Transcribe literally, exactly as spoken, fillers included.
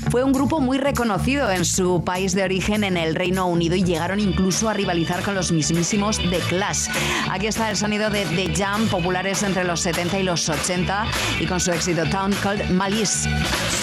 Fue un grupo muy reconocido en su país de origen, en el Reino Unido, y llegaron incluso a rivalizar con los mismísimos The Clash. Aquí está el sonido de The Jam, populares entre los setenta y los ochenta, y con su éxito Town Called Malice.